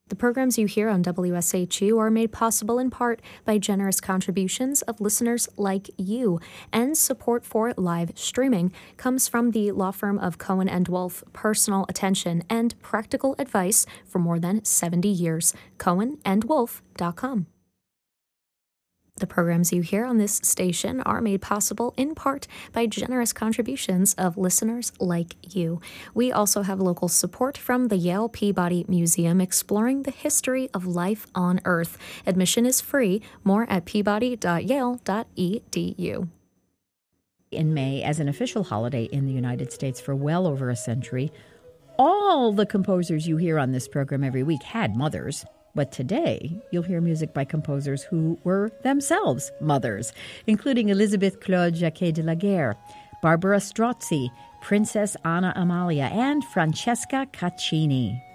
The programs you hear on WSHU are made possible in part by generous contributions of listeners like you, and support for live streaming comes from the law firm of Cohen & Wolf, personal attention and practical advice for more than 70 years. CohenandWolf.com. The programs you hear on this station are made possible in part by generous contributions of listeners like you. We also have local support from the Yale Peabody Museum exploring the history of life on Earth. Admission is free. More at peabody.yale.edu. In May, as an official holiday in the United States for well over a century, all the composers you hear on this program every week had mothers. But today, you'll hear music by composers who were themselves mothers, including Elizabeth Claude Jacquet de la Guerre, Barbara Strozzi, Princess Anna Amalia, and Francesca Caccini.